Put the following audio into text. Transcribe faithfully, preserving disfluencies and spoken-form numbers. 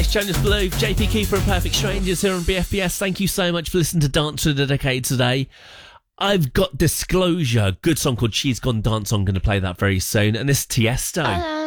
It's Jonas Blue, J P Kiefer and Perfect Strangers here on B F B S. Thank you so much for listening to Dance of the Decade today. I've got Disclosure, good song called She's Gone Dance. I'm going to play that very soon. And this is Tiesto. Uh,